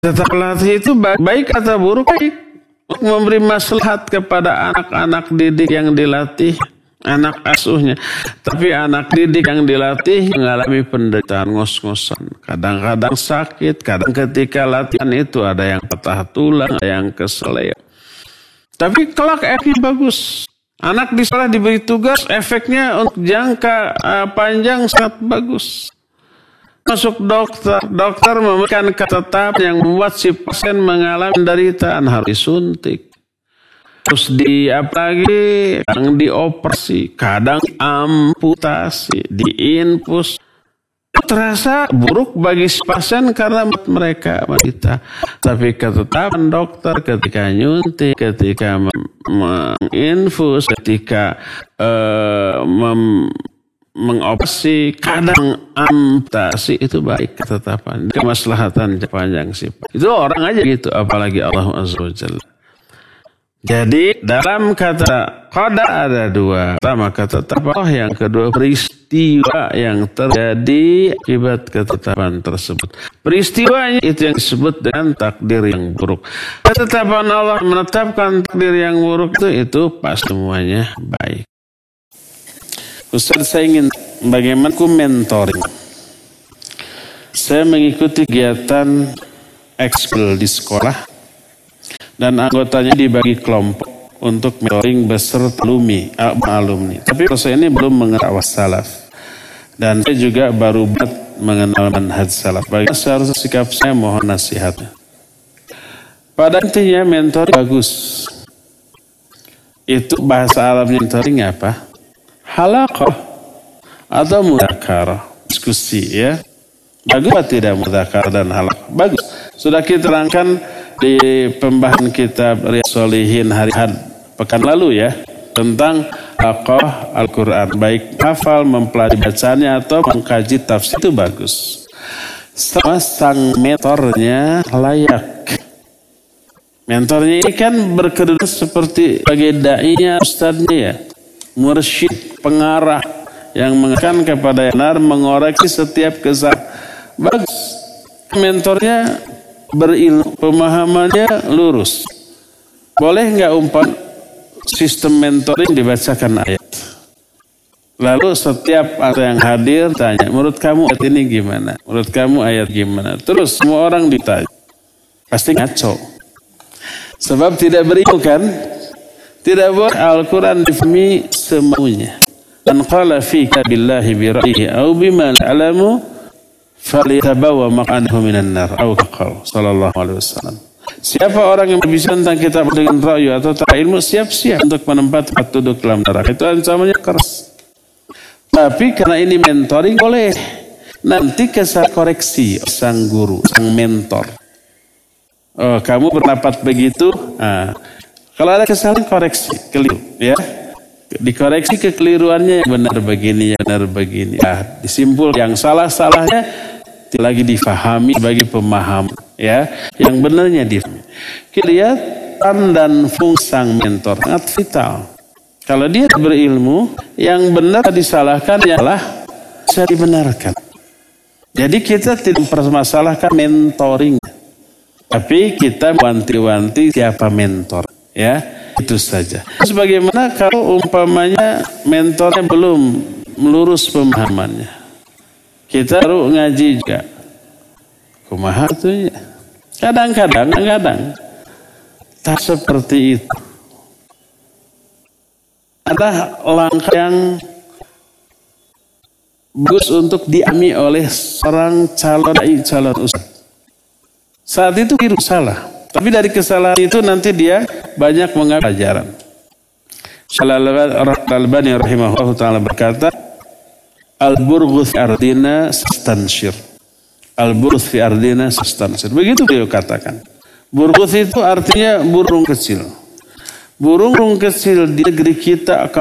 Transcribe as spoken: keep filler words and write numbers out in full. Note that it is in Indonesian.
Tetap latih itu baik atau buruk? Baik. Untuk memberi maslahat kepada anak-anak didik yang dilatih, anak asuhnya. Tapi anak didik yang dilatih mengalami penderitaan ngos-ngosan. Kadang-kadang sakit, kadang ketika latihan itu ada yang patah tulang, ada yang keseleo. Tapi kelak efeknya bagus. Anak di sekolah diberi tugas, efeknya untuk jangka uh, panjang sangat bagus. Masuk dokter, dokter memberikan ketetapan yang membuat si pasien mengalami penderitaan, harus disuntik, terus di apa lagi, kadang dioperasi, kadang amputasi, diinfus. Terasa buruk bagi si pasien karena mereka wanita. Tapi ketetapan dokter ketika nyuntik, ketika menginfus, ketika uh, mem mengoperasi, kadang amputasi, itu baik ketetapan, kemaslahatan panjang sifat. Itu orang aja gitu, apalagi Allah Azza wa Jalla. Jadi dalam kata qada ada dua. Pertama ketetapan Allah, yang kedua peristiwa yang terjadi akibat ketetapan tersebut. Peristiwanya itu yang disebut dengan takdir yang buruk. Ketetapan Allah menetapkan takdir yang buruk itu, itu pas semuanya baik. Ustaz, saya ingin bagaimana aku mentoring. Saya mengikuti kegiatan ekskul di sekolah dan anggotanya dibagi kelompok untuk mentoring beserta alumni, alumni. Tapi saya ini belum mengenal salaf dan saya juga baru mengenal manhaj salaf. Bagaimana seharusnya sikap saya, mohon nasihatnya. Pada intinya mentoring bagus. Itu bahasa Arabnya mentoring apa? Halaqah atau mudzakarah, diskusi ya. Bagus atau tidak mudzakarah dan halaqah? Bagus. Sudah kita terangkan di pembahasan kitab Riyadhus Shalihin hari Ahad pekan lalu ya, tentang halaqah Al-Quran, baik hafal, mempelajari bacanya atau mengkaji tafsir, itu bagus. Sama sang mentornya layak. Mentornya ini kan berkedudukan seperti sebagai dai-nya, ustadznya ya, mursyid, pengarah yang mengarahkan kepada yang benar, mengoreksi setiap kesalahan. Bagus. Mentornya berilmu, pemahamannya lurus. Boleh nggak umpan sistem mentoring dibacakan ayat? Lalu setiap ada yang hadir tanya, menurut kamu ayat ini gimana? Menurut kamu ayat gimana? Terus semua orang ditanya. Pasti ngaco. Sebab tidak berilmu kan? Tidak boleh Al-Quran difahami semaunya. Man qala fika billahi bi ra'yihi aw bima ya'lamu falyatabawwa maq'adahu minan nar, aw qala sallallahu alaihi wasallam. Siapa orang yang berbicara tentang kitab dengan ra'yu atau tak ilmu, siap-siap untuk menempati tempat duduk dalam neraka. Itu ancamannya keras. Tapi karena ini mentoring, boleh nanti kesal koreksi sang guru, sang mentor. Oh, kamu berpendapat begitu? Nah, kalau ada kesalahan koreksi, keliru ya. Dikoreksi kekeliruannya, yang benar begini, yang benar begini. Ya, disimpul yang salah-salahnya lagi difahami bagi pemaham ya. Yang benarnya difahami. Kita lihat peran dan fungsi sang mentor sangat vital. Kalau dia berilmu, yang benar disalahkan, yang salah bisa dibenarkan. Jadi kita tidak mempermasalahkan mentoring, tapi kita wanti-wanti siapa mentor ya. Itu saja. Terus bagaimana kalau umpamanya mentornya belum melurus pemahamannya? Kita baru ngaji juga. Kumaha tuh ya? Kadang-kadang, kadang tak seperti itu. Ada langkah yang bagus untuk diambil oleh seorang calon dai, calon ustaz. Saat itu keliru, salah. Tapi dari kesalahan itu nanti dia banyak mengambil pelajaran. Al-Albani rahimahullah ta'ala berkata, Al-burghu fi ardina sastanshir. Al-burghu fi ardina sastanshir. Begitu beliau katakan. Burghu itu artinya burung kecil. Burung kecil di negeri kita akan